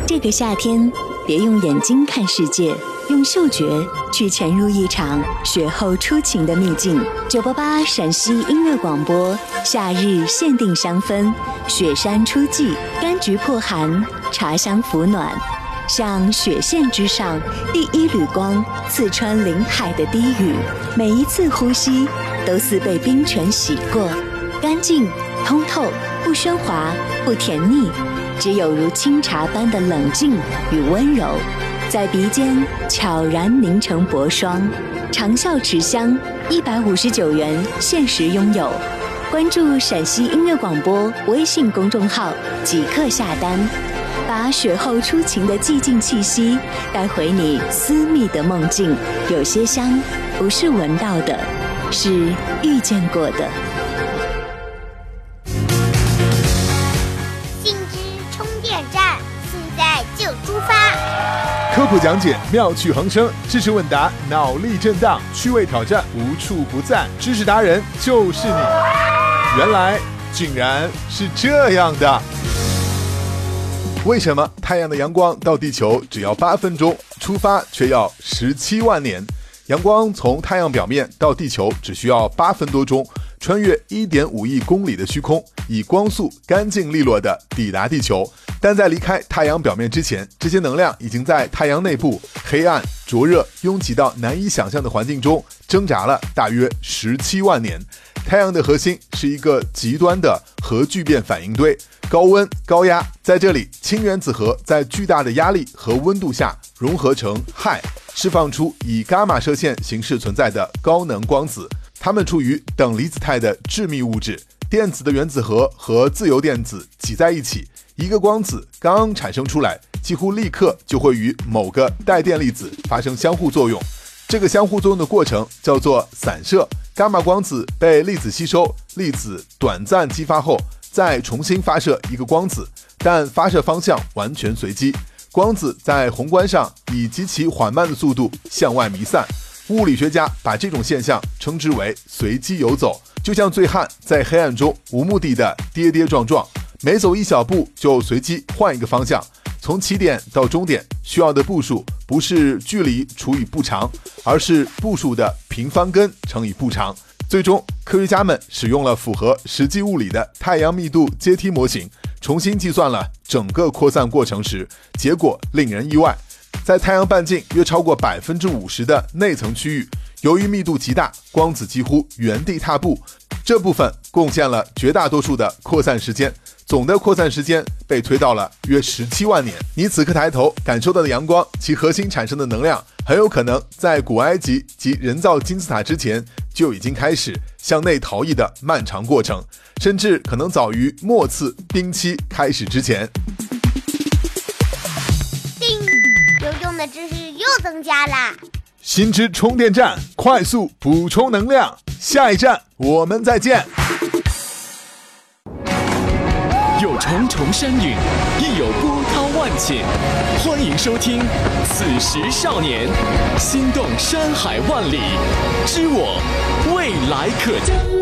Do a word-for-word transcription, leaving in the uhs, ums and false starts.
这个夏天，别用眼睛看世界，用嗅觉去潜入一场雪后初晴的秘境。九八八陕西音乐广播，夏日限定香氛，雪山初霁，柑橘破寒，茶香抚暖。像雪线之上第一缕光，刺穿林海的低语，每一次呼吸都似被冰泉洗过，干净通透，不喧哗，不甜腻，只有如清茶般的冷静与温柔，在鼻尖悄然凝成薄霜。长效持香，一百五十九元限时拥有。关注陕西音乐广播微信公众号即刻下单，把雪后初晴的寂静气息带回你私密的梦境。有些香不是闻到的，是遇见过的。 信之充电站，现在就出发。 科普讲解妙趣横生，知识问答脑力震荡，趣味挑战无处不在，知识达人就是你。原来竟然是这样的。为什么太阳的阳光到地球只要八分钟，出发却要十七万年？阳光从太阳表面到地球只需要八分多钟，穿越 一点五亿公里的虚空，以光速干净利落地抵达地球。但在离开太阳表面之前，这些能量已经在太阳内部黑暗、灼热、拥挤到难以想象的环境中挣扎了大约十七万年。太阳的核心是一个极端的核聚变反应堆，高温高压，在这里氢原子核在巨大的压力和温度下融合成氦，释放出以伽马射线形式存在的高能光子。它们处于等离子态的致密物质，电子的原子核和自由电子挤在一起，一个光子刚产生出来，几乎立刻就会与某个带电粒子发生相互作用。这个相互作用的过程叫做散射，伽马光子被粒子吸收，粒子短暂激发后再重新发射一个光子，但发射方向完全随机，光子在宏观上以极其缓慢的速度向外弥散。物理学家把这种现象称之为随机游走，就像醉汉在黑暗中无目的的跌跌撞撞，每走一小步就随机换一个方向。从起点到终点需要的步数不是距离除以步长，而是步数的平方根乘以步长。最终科学家们使用了符合实际物理的太阳密度阶梯模型，重新计算了整个扩散过程时，结果令人意外。在太阳半径约超过 百分之五十 的内层区域，由于密度极大，光子几乎原地踏步，这部分贡献了绝大多数的扩散时间，总的扩散时间被推到了约十七万年。你此刻抬头感受到的阳光，其核心产生的能量很有可能在古埃及及人造金字塔之前就已经开始向内逃逸的漫长过程，甚至可能早于末次冰期开始之前。 叮，有用的知识又增加啦！ 新知充电站，快速补充能量。下一站我们再见。 有重重山岭，亦有波涛万险。欢迎收听《此时少年》，心动山海万里，知我未来可见。